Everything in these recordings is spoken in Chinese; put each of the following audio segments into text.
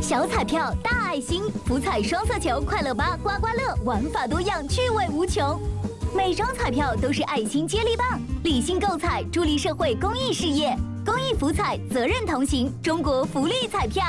小彩票、大爱心、福彩双色球、快乐8、刮刮乐，玩法多样，趣味无穷。每张彩票都是爱心接力棒，理性购彩，助力社会公益事业。公益福彩，责任同行，中国福利彩票。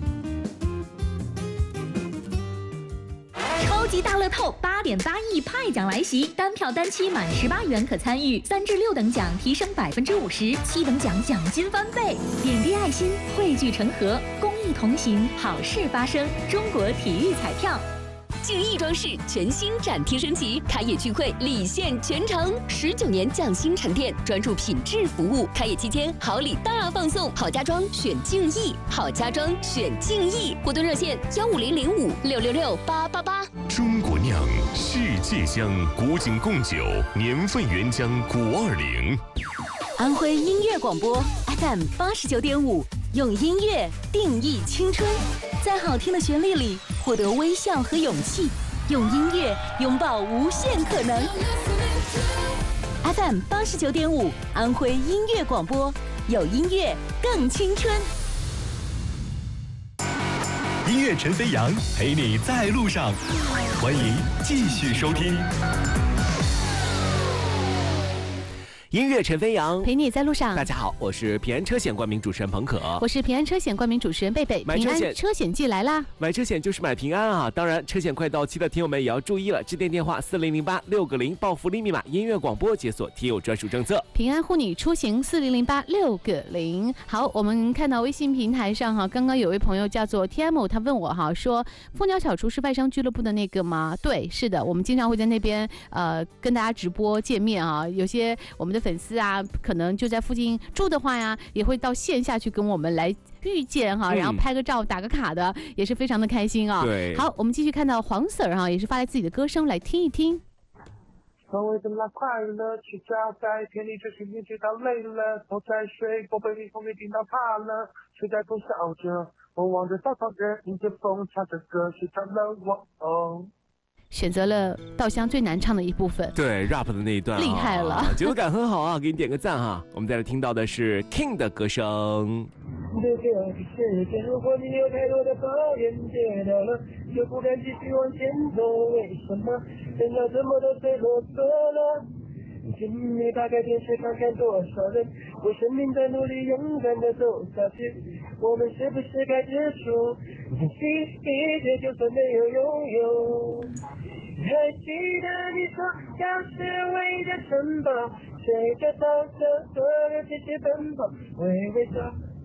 超级大乐透8.8亿派奖来袭，单票单期满18元可参与，3至6等奖提升50%，7等奖奖金翻倍。点滴爱心，汇聚成河，公益同行，好事发生。中国体育彩票。 敬意装饰全新展厅升级，开业聚会礼献全城，19年匠心沉淀，专注品质服务。开业期间好礼大放送，好家装选敬意，好家装选敬意。活动热线15005666888。 中国酿，世界香，古井贡酒，年份原浆520。 安徽音乐广播 FM 89.5，用音乐定义青春，在好听的旋律里获得微笑和勇气，用音乐拥抱无限可能。FM 89.5，安徽音乐广播，有音乐更青春。 音乐陈飞扬陪你在路上，欢迎继续收听。 音乐陈飞扬陪你在路上。 大家好，我是平安车险冠名主持人彭可， 我是平安车险冠名主持人贝贝。平安车险季来啦！ 买车险就是买平安啊！当然，车险快到期的听友们也要注意了，致电话4008-6个0，报福利密码音乐广播，解锁贴友专属政策。 平安护你出行4008-6个0。好，我们看到微信平台上哈，刚刚有位朋友叫做 TM， 他问我哈说，蜂鸟小厨是外商俱乐部的那个吗？对，是的，我们经常会在那边跟大家直播见面啊，有些我们的粉丝啊，可能就在附近住的话呀，也会到线下去跟我们来遇见哈，然后拍个照、打个卡的，也是非常的开心啊。 对， 好，我们继续看到黄 Sir 哈，也是发来自己的歌声来听一听。 所谓的那快乐，去加在田里，这些年直到累了，都在睡，我被蜜蜂给叮到怕了，睡在风笑着，我望着稻草人，迎着风唱着歌，睡着了我。 选择了稻香最难唱的一部分， 对 rap 的那一段， 厉害了， 节奏感很好啊，给你点个赞哈。我们再来听到的是 King 的歌声。 这个世界，如果你有太多的抱怨跌倒了，就不敢继续往前走，为什么人要这么的脆弱错了？请你打开电视看看多少人为生命在努力勇敢的走下去，我们是不是该结束一切，就算没有拥有？还记得你说要是围着城堡，谁着稻草所有这些奔跑，微微笑